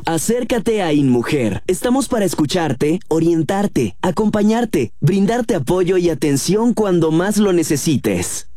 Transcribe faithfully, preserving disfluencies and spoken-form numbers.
Acércate a InMujer. Estamos para escucharte, orientarte, acompañarte, brindarte apoyo y atención cuando más lo necesites.